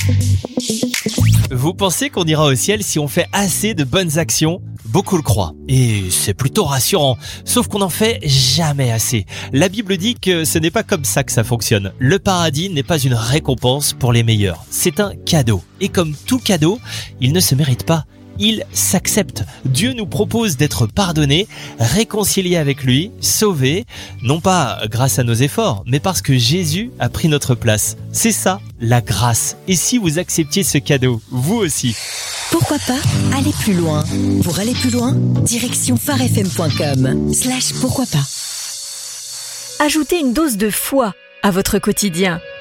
Vous pensez qu'on ira au ciel si on fait assez de bonnes actions ? Beaucoup le croient. Et c'est plutôt rassurant. Sauf qu'on n'en fait jamais assez. La Bible dit que ce n'est pas comme ça que ça fonctionne. Le paradis n'est pas une récompense pour les meilleurs. C'est un cadeau. Et comme tout cadeau, il ne se mérite pas. Il s'accepte. Dieu nous propose d'être pardonnés, réconciliés avec lui, sauvés, non pas grâce à nos efforts, mais parce que Jésus a pris notre place. C'est ça, la grâce. Et si vous acceptiez ce cadeau, vous aussi. Pourquoi pas aller plus loin? Pour aller plus loin, direction pharefm.com/pourquoi pas. Ajoutez une dose de foi à votre quotidien.